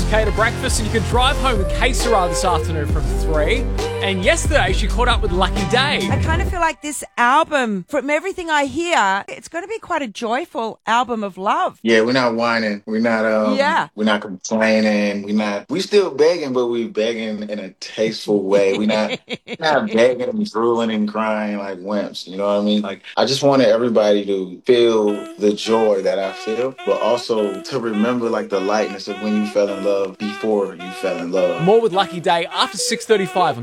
Kate to breakfast, and you can drive home with K Sarah this afternoon from 3. And yesterday, she caught up with Lucky Day. I kind of feel like this album, from everything I hear, it's going to be quite a joyful album of love. Yeah, we're not whining. We're not we're not complaining. We still begging, but we begging in a tasteful way. We're not begging and drooling and crying like wimps. You know what I mean? Like, I just wanted everybody to feel the joy that I feel, but also to remember like the lightness of when you fell in love before you fell in love. More with Lucky Day after 6:35 on